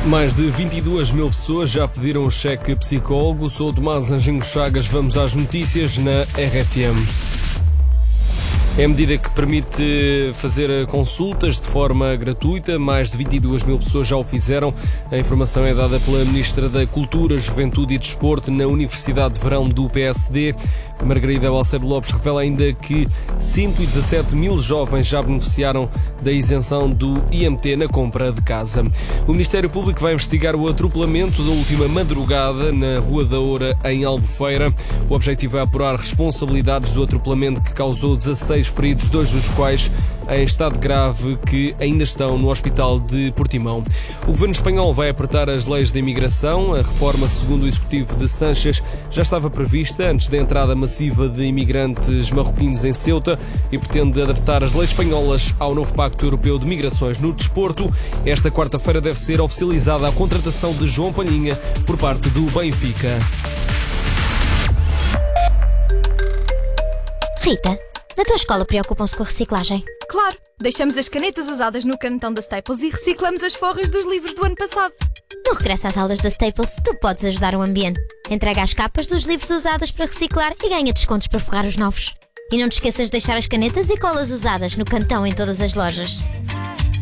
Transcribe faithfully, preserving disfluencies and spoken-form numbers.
Mais de vinte e duas mil pessoas já pediram o cheque psicólogo. Sou o Tomás Anjinho Chagas. Vamos às notícias na R F M. É a medida que permite fazer consultas de forma gratuita. Mais de vinte e duas mil pessoas já o fizeram. A informação é dada pela Ministra da Cultura, Juventude e Desporto na Universidade de Verão do P S D. Margarida Balseiro Lopes revela ainda que cento e dezassete mil jovens já beneficiaram da isenção do I M T na compra de casa. O Ministério Público vai investigar o atropelamento da última madrugada na Rua da Oura, em Albufeira. O objetivo é apurar responsabilidades do atropelamento que causou dezasseis feridos, dois dos quais em estado grave, que ainda estão no Hospital de Portimão. O governo espanhol vai apertar as leis de imigração. A reforma, segundo o executivo de Sánchez, já estava prevista antes da entrada massiva de imigrantes marroquinos em Ceuta e pretende adaptar as leis espanholas ao novo Pacto Europeu de Migrações. No desporto, esta quarta-feira deve ser oficializada a contratação de João Palhinha por parte do Benfica. Rita, na tua escola preocupam-se com a reciclagem? Claro, deixamos as canetas usadas no cantão da Staples e reciclamos as forras dos livros do ano passado. No regresso às aulas da Staples, tu podes ajudar o ambiente. Entrega as capas dos livros usados para reciclar e ganha descontos para forrar os novos. E não te esqueças de deixar as canetas e colas usadas no cantão em todas as lojas.